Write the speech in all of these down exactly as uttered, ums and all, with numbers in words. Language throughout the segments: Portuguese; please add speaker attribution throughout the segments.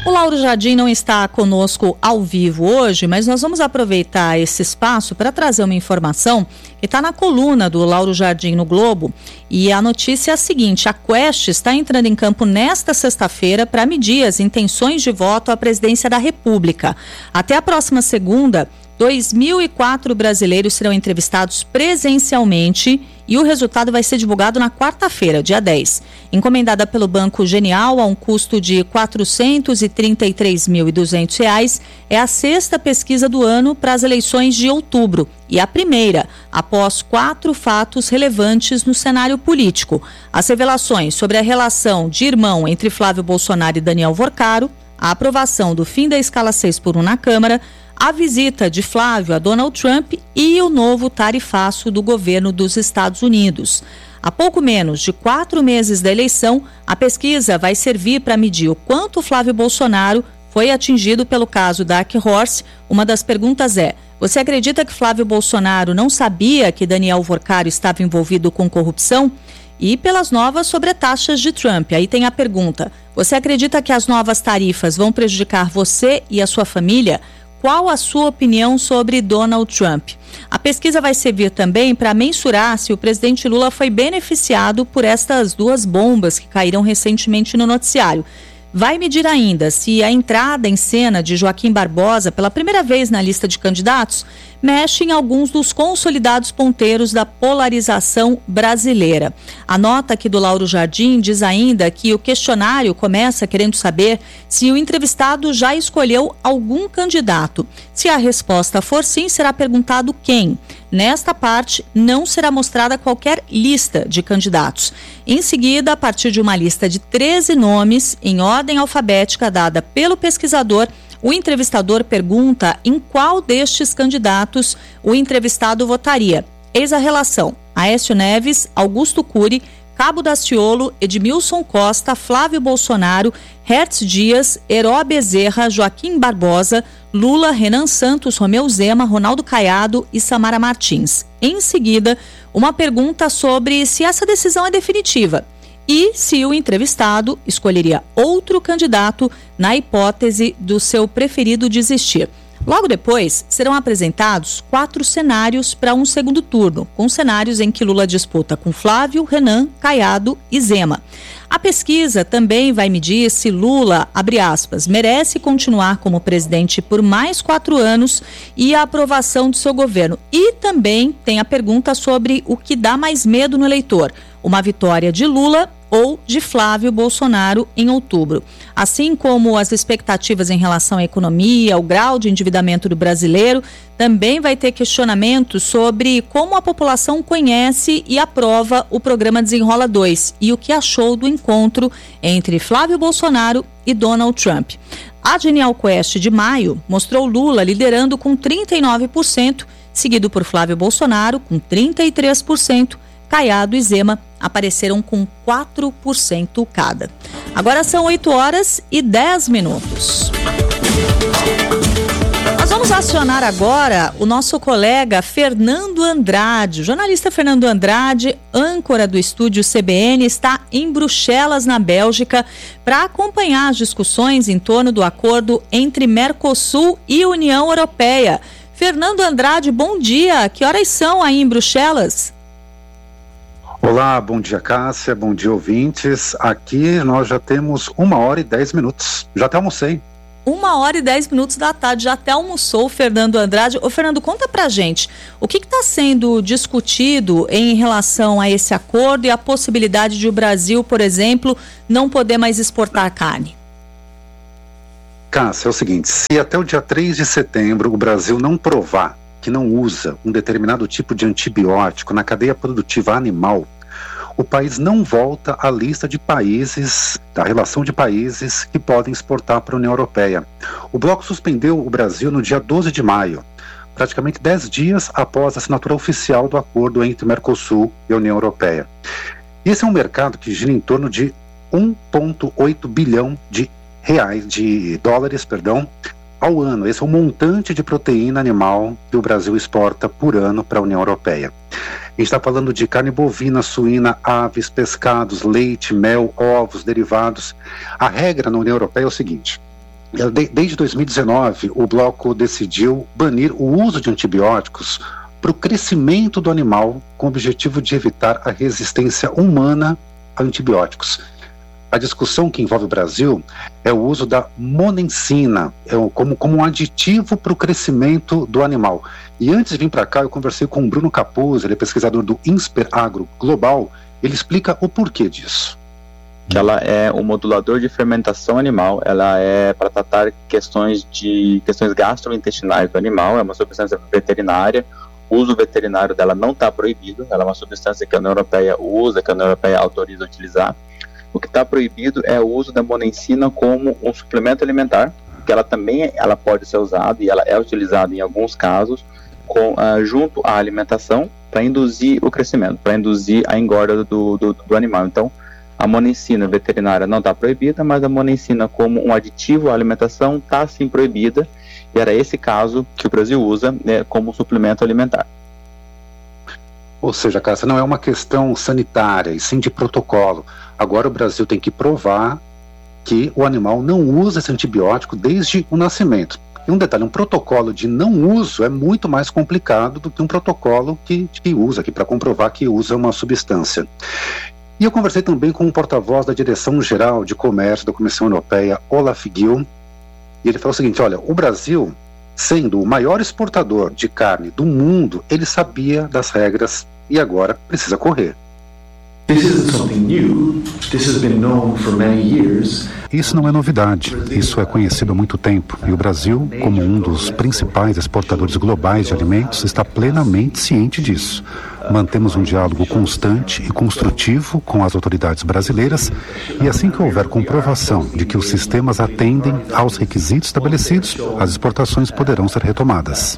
Speaker 1: O Lauro Jardim não está conosco ao vivo hoje, mas nós vamos aproveitar esse espaço para trazer uma informação que está na coluna do Lauro Jardim no Globo. E a notícia é a seguinte: a Quest está entrando em campo nesta sexta-feira para medir as intenções de voto à presidência da República. Até a próxima segunda, dois mil e quatro brasileiros serão entrevistados presencialmente e o resultado vai ser divulgado na quarta-feira, dia dez. Encomendada pelo Banco Genial a um custo de quatrocentos e trinta e três mil e duzentos reais, é a sexta pesquisa do ano para as eleições de outubro e a primeira após quatro fatos relevantes no cenário político. As revelações sobre a relação de irmão entre Flávio Bolsonaro e Daniel Vorcaro, a aprovação do fim da escala seis por um na Câmara, a visita de Flávio a Donald Trump e o novo tarifaço do governo dos Estados Unidos. Há pouco menos de quatro meses da eleição, a pesquisa vai servir para medir o quanto Flávio Bolsonaro foi atingido pelo caso Dark Horse. Uma das perguntas é: você acredita que Flávio Bolsonaro não sabia que Daniel Vorcaro estava envolvido com corrupção? E pelas novas sobretaxas de Trump. Aí tem a pergunta: você acredita que as novas tarifas vão prejudicar você e a sua família? Qual a sua opinião sobre Donald Trump? A pesquisa vai servir também para mensurar se o presidente Lula foi beneficiado por estas duas bombas que caíram recentemente no noticiário. Vai medir ainda se a entrada em cena de Joaquim Barbosa pela primeira vez na lista de candidatos mexe em alguns dos consolidados ponteiros da polarização brasileira. A nota aqui do Lauro Jardim diz ainda que o questionário começa querendo saber se o entrevistado já escolheu algum candidato. Se a resposta for sim, será perguntado quem. Nesta parte, não será mostrada qualquer lista de candidatos. Em seguida, a partir de uma lista de treze nomes, em ordem alfabética dada pelo pesquisador, o entrevistador pergunta em qual destes candidatos o entrevistado votaria. Eis a relação: Aécio Neves, Augusto Cury, Cabo Daciolo, Edmilson Costa, Flávio Bolsonaro, Hertz Dias, Heró Bezerra, Joaquim Barbosa, Lula, Renan Santos, Romeu Zema, Ronaldo Caiado e Samara Martins. Em seguida, uma pergunta sobre se essa decisão é definitiva e se o entrevistado escolheria outro candidato na hipótese do seu preferido desistir. Logo depois, serão apresentados quatro cenários para um segundo turno, com cenários em que Lula disputa com Flávio, Renan, Caiado e Zema. A pesquisa também vai medir se Lula, abre aspas, merece continuar como presidente por mais quatro anos e a aprovação do seu governo. E também tem a pergunta sobre o que dá mais medo no eleitor: uma vitória de Lula ou de Flávio Bolsonaro em outubro. Assim como as expectativas em relação à economia, o grau de endividamento do brasileiro, também vai ter questionamentos sobre como a população conhece e aprova o programa Desenrola dois e o que achou do encontro entre Flávio Bolsonaro e Donald Trump. A Genial Quest de maio mostrou Lula liderando com trinta e nove por cento, seguido por Flávio Bolsonaro com trinta e três por cento, Caiado e Zema apareceram com quatro por cento cada. Agora são oito horas e dez minutos. Nós vamos acionar agora o nosso colega Fernando Andrade. O jornalista Fernando Andrade, âncora do estúdio C B N, está em Bruxelas, na Bélgica, para acompanhar as discussões em torno do acordo entre Mercosul e União Europeia. Fernando Andrade, bom dia. Que horas são aí em Bruxelas?
Speaker 2: Olá, bom dia, Cássia, bom dia, ouvintes. Aqui nós já temos uma hora e dez minutos. Já até almocei.
Speaker 1: Uma hora e dez minutos da tarde, já até almoçou o Fernando Andrade. Ô, Fernando, conta pra gente, o que está sendo discutido em relação a esse acordo e a possibilidade de o Brasil, por exemplo, não poder mais exportar carne?
Speaker 2: Cássia, é o seguinte, se até o dia três de setembro o Brasil não provar que não usa um determinado tipo de antibiótico na cadeia produtiva animal, o país não volta à lista de países, da relação de países que podem exportar para a União Europeia. O bloco suspendeu o Brasil no dia doze de maio, praticamente dez dias após a assinatura oficial do acordo entre o Mercosul e a União Europeia. Esse é um mercado que gira em torno de um vírgula oito bilhão de reais, de dólares, perdão, ao ano. Esse é o montante de proteína animal que o Brasil exporta por ano para a União Europeia. A gente está falando de carne bovina, suína, aves, pescados, leite, mel, ovos, derivados. A regra na União Europeia é o seguinte: Desde dois mil e dezenove, o bloco decidiu banir o uso de antibióticos para o crescimento do animal, com o objetivo de evitar a resistência humana a antibióticos. A discussão que envolve o Brasil é o uso da monensina, é como, como um aditivo para o crescimento do animal. E antes de vir para cá, eu conversei com o Bruno Capuzzi, ele é pesquisador do INSPER Agro Global, ele explica o porquê disso.
Speaker 3: Que ela é um modulador de fermentação animal, ela é para tratar questões de questões gastrointestinais do animal, é uma substância veterinária, o uso veterinário dela não está proibido, ela é uma substância que a União Europeia usa, que a União Europeia autoriza a utilizar. O que está proibido é o uso da monensina como um suplemento alimentar, que ela também ela pode ser usada e ela é utilizada em alguns casos com, uh, junto à alimentação para induzir o crescimento, para induzir a engorda do, do, do animal. Então, a monensina veterinária não está proibida, mas a monensina como um aditivo à alimentação está sim proibida, e era esse caso que o Brasil usa, né, como suplemento alimentar.
Speaker 2: Ou seja, Cássia, não é uma questão sanitária, e sim de protocolo. Agora o Brasil tem que provar que o animal não usa esse antibiótico desde o nascimento. E um detalhe, um protocolo de não uso é muito mais complicado do que um protocolo que, que usa, que para comprovar que usa uma substância. E eu conversei também com o porta-voz da Direção-Geral de Comércio da Comissão Europeia, Olaf Gil, e ele falou o seguinte: olha, o Brasil, sendo o maior exportador de carne do mundo, ele sabia das regras e agora precisa correr.
Speaker 4: Isso não é novidade, isso é conhecido há muito tempo, e o Brasil, como um dos principais exportadores globais de alimentos, está plenamente ciente disso. Mantemos um diálogo constante e construtivo com as autoridades brasileiras, e assim que houver comprovação de que os sistemas atendem aos requisitos estabelecidos, as exportações poderão ser retomadas.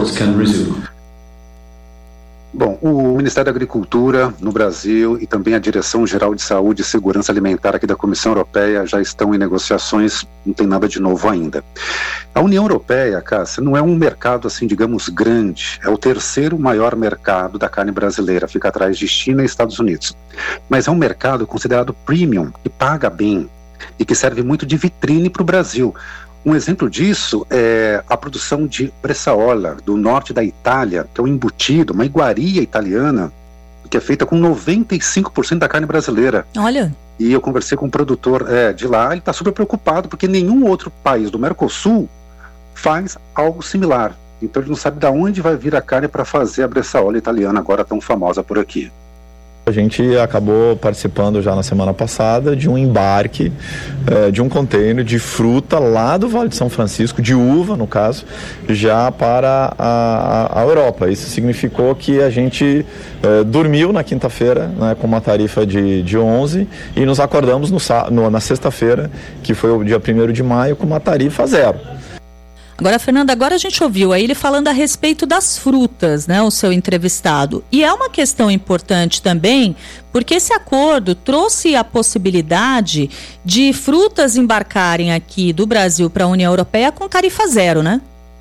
Speaker 2: Bom, o Ministério da Agricultura no Brasil e também a Direção-Geral de Saúde e Segurança Alimentar aqui da Comissão Europeia já estão em negociações, não tem nada de novo ainda. A União Europeia, Cássia, não é um mercado, assim, digamos, grande, é o terceiro maior mercado da carne brasileira, fica atrás de China e Estados Unidos. Mas é um mercado considerado premium, que paga bem e que serve muito de vitrine para o Brasil. Um exemplo disso é a produção de bresaola, do norte da Itália, que é um embutido, uma iguaria italiana, que é feita com noventa e cinco por cento da carne brasileira.
Speaker 1: Olha.
Speaker 2: E eu conversei com um produtor é, de lá, ele está super preocupado, porque nenhum outro país do Mercosul faz algo similar. Então ele não sabe de onde vai vir a carne para fazer a bresaola italiana, agora tão famosa por aqui.
Speaker 5: A gente acabou participando já na semana passada de um embarque eh, de um container de fruta lá do Vale de São Francisco, de uva no caso, já para a, a, a Europa. Isso significou que a gente eh, dormiu na quinta-feira, né, com uma tarifa de, de onze, e nos acordamos no, no, na sexta-feira, que foi o dia primeiro de maio, com uma tarifa zero.
Speaker 1: Agora, Fernanda, agora a gente ouviu aí ele falando a respeito das frutas, né, o seu entrevistado. E é uma questão importante também, porque esse acordo trouxe a possibilidade de frutas embarcarem aqui do Brasil para a União Europeia com tarifa zero, né?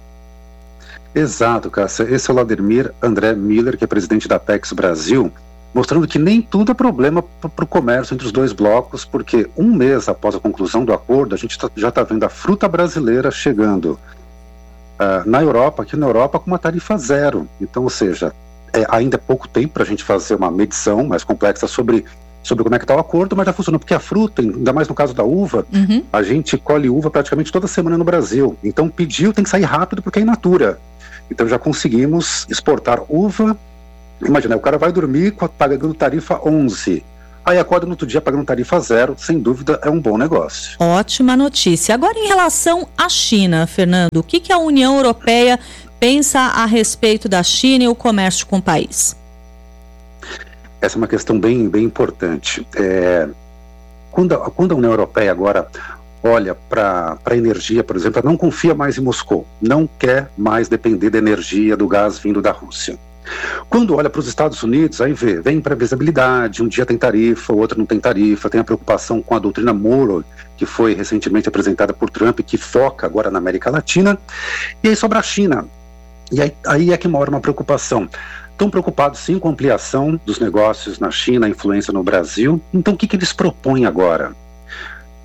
Speaker 2: Exato, Cássia. Esse é o Laudemir André Miller, que é presidente da Apex Brasil, mostrando que nem tudo é problema para o comércio entre os dois blocos, porque um mês após a conclusão do acordo, a gente tá, já está vendo a fruta brasileira chegando Uh, na Europa, aqui na Europa, com uma tarifa zero. Então, ou seja, é, ainda é pouco tempo para a gente fazer uma medição mais complexa sobre, sobre como é que está o acordo, mas já funcionou, porque a fruta, ainda mais no caso da uva, uhum. a gente colhe uva praticamente toda semana no Brasil. Então, pediu, tem que sair rápido porque é in natura. Então, já conseguimos exportar uva. Imagina, o cara vai dormir pagando tarifa onze. Aí acorda no outro dia pagando tarifa zero, sem dúvida é um bom negócio.
Speaker 1: Ótima notícia. Agora, em relação à China, Fernando, o que, que a União Europeia pensa a respeito da China e o comércio com o país?
Speaker 2: Essa é uma questão bem, bem importante. É, quando, a, quando a União Europeia agora olha para a energia, por exemplo, ela não confia mais em Moscou, não quer mais depender da energia, do gás vindo da Rússia. Quando olha para os Estados Unidos, aí vê, vem imprevisibilidade, um dia tem tarifa, o outro não tem tarifa, tem a preocupação com a doutrina Monroe, que foi recentemente apresentada por Trump, que foca agora na América Latina, e aí sobre a China, e aí, aí é que mora uma preocupação. Estão preocupados sim com a ampliação dos negócios na China, a influência no Brasil, então o que, que eles propõem agora?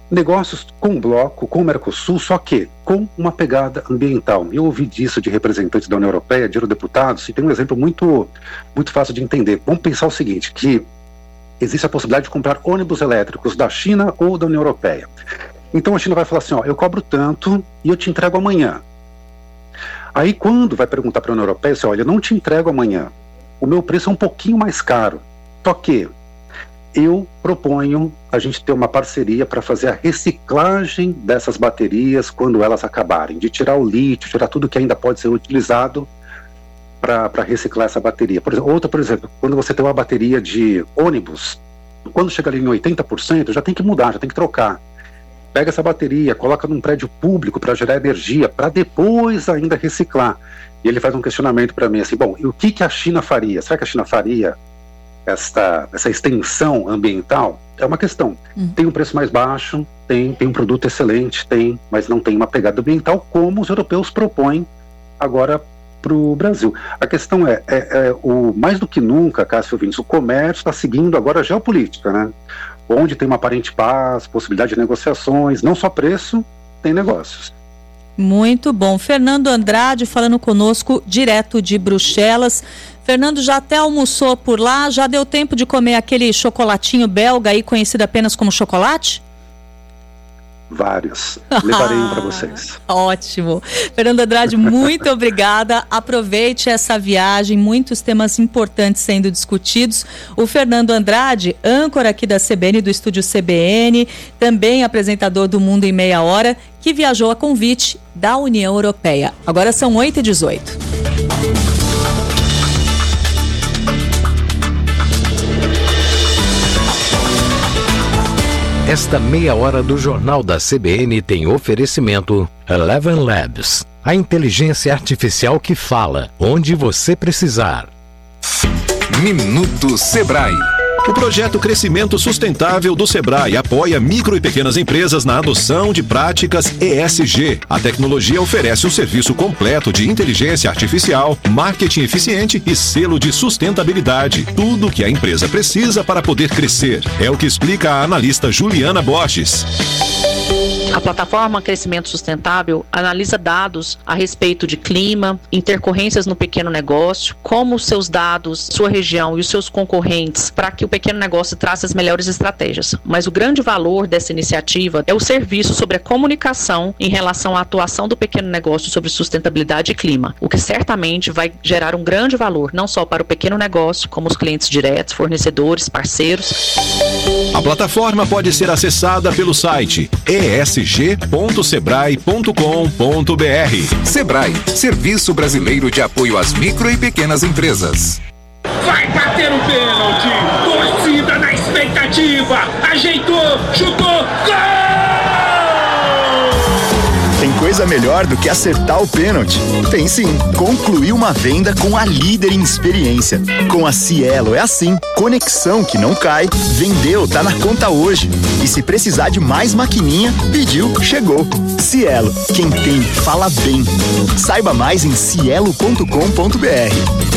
Speaker 2: negócios com o bloco, com o Mercosul, só que com uma pegada ambiental. Eu ouvi disso de representantes da União Europeia, de eurodeputados, e tem um exemplo muito, muito fácil de entender. Vamos pensar o seguinte, que existe a possibilidade de comprar ônibus elétricos da China ou da União Europeia. Então a China vai falar assim, ó, eu cobro tanto e eu te entrego amanhã. Aí quando vai perguntar para a União Europeia, assim, olha, eu não te entrego amanhã, o meu preço é um pouquinho mais caro, só que eu proponho a gente ter uma parceria para fazer a reciclagem dessas baterias quando elas acabarem, de tirar o lítio, tirar tudo que ainda pode ser utilizado para reciclar essa bateria. Por exemplo, outra, por exemplo, quando você tem uma bateria de ônibus, quando chega ali em oitenta por cento, já tem que mudar, já tem que trocar. Pega essa bateria, coloca num prédio público para gerar energia, para depois ainda reciclar. E ele faz um questionamento para mim assim, bom, e o que, que a China faria? Será que a China faria esta, essa extensão ambiental? É uma questão. Hum. Tem um preço mais baixo, tem, tem um produto excelente, tem, mas não tem uma pegada ambiental como os europeus propõem agora para o Brasil. A questão é, é, é o, mais do que nunca, Cássio Vinicius, o comércio está seguindo agora a geopolítica, né? Onde tem uma aparente paz, possibilidade de negociações, não só preço, tem negócios.
Speaker 1: Muito bom. Fernando Andrade falando conosco direto de Bruxelas. Fernando, já até almoçou por lá? Já deu tempo de comer aquele chocolatinho belga aí conhecido apenas como chocolate?
Speaker 2: Vários. Levarei um para vocês.
Speaker 1: Ótimo. Fernando Andrade, muito obrigada. Aproveite essa viagem, muitos temas importantes sendo discutidos. O Fernando Andrade, âncora aqui da C B N, do estúdio C B N, também apresentador do Mundo em Meia Hora, que viajou a convite da União Europeia. Agora são oito e dezoito.
Speaker 6: Esta meia hora do Jornal da C B N tem oferecimento Eleven Labs, a inteligência artificial que fala onde você precisar.
Speaker 7: Minuto Sebrae. O projeto Crescimento Sustentável do Sebrae apoia micro e pequenas empresas na adoção de práticas E S G. A tecnologia oferece um serviço completo de inteligência artificial, marketing eficiente e selo de sustentabilidade. Tudo o que a empresa precisa para poder crescer. É o que explica a analista Juliana Borges.
Speaker 8: A plataforma Crescimento Sustentável analisa dados a respeito de clima, intercorrências no pequeno negócio, como os seus dados, sua região e os seus concorrentes, para que o pequeno negócio traça as melhores estratégias. Mas o grande valor dessa iniciativa é o serviço sobre a comunicação em relação à atuação do pequeno negócio sobre sustentabilidade e clima, o que certamente vai gerar um grande valor, não só para o pequeno negócio, como os clientes diretos, fornecedores, parceiros.
Speaker 7: A plataforma pode ser acessada pelo site e s g ponto sebrae ponto com ponto b r.
Speaker 9: Sebrae, Serviço Brasileiro de Apoio às Micro e Pequenas Empresas.
Speaker 10: Vai bater o pênalti! Torcida na expectativa! Ajeitou, chutou, gol!
Speaker 11: Tem coisa melhor do que acertar o pênalti? Tem sim, concluir uma venda com a líder em experiência. Com a Cielo é assim, conexão que não cai, vendeu, tá na conta hoje. E se precisar de mais maquininha, pediu, chegou. Cielo, quem tem, fala bem. Saiba mais em cielo ponto com ponto b r.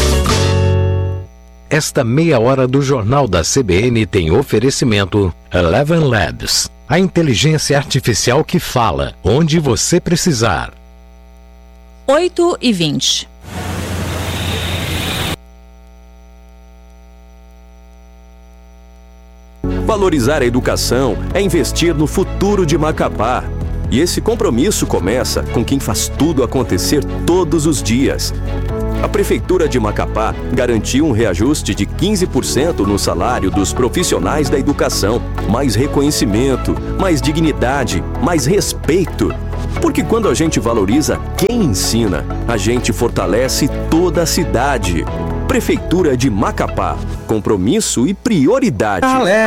Speaker 6: Esta meia hora do Jornal da C B N tem oferecimento Eleven Labs, a inteligência artificial que fala onde você precisar.
Speaker 1: oito e vinte.
Speaker 12: Valorizar a educação é investir no futuro de Macapá. E esse compromisso começa com quem faz tudo acontecer todos os dias. A Prefeitura de Macapá garantiu um reajuste de quinze por cento no salário dos profissionais da educação. Mais reconhecimento, mais dignidade, mais respeito. Porque quando a gente valoriza quem ensina, a gente fortalece toda a cidade. Prefeitura de Macapá. Compromisso e prioridade.